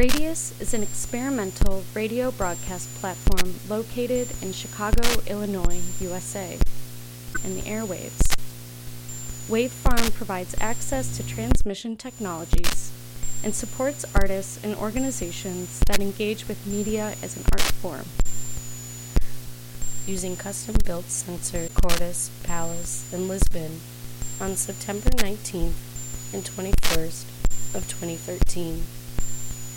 Radius is an experimental radio broadcast platform located in Chicago, Illinois, USA, and the airwaves. Wavefarm provides access to transmission technologies and supports artists and organizations that engage with media as an art form. Using custom-built sensor Cordis, Palace, and Lisbon on September 19th and 21st of 2013.